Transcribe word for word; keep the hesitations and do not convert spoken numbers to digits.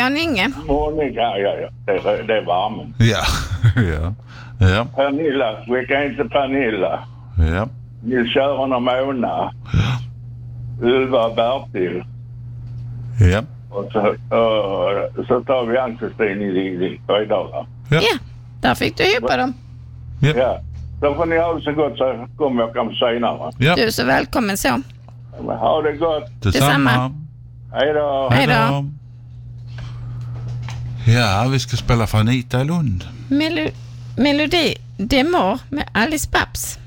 Jan-Inge. Monica, ja, ja. Det, det är varmen. Ja, ja. Ja. Pernilla, skicka inte Pernilla. Ja. Nils-Göran och Mona. Ja. Ylva och Bertil. Ja. Och så, uh, så tar vi Ann-Kristin i, i Höjdalar. Ja. Ja, där fick du ihop dem. Ja. Ja. Då får ni ha det så gott så kommer jag kanske senare. Ja. Du är så välkommen så. Men ha det gott. Detsamma. Hej då. Hej då. Ja, vi ska spela för Anita i Lund. Melo- melodi Demor med Alice Babs.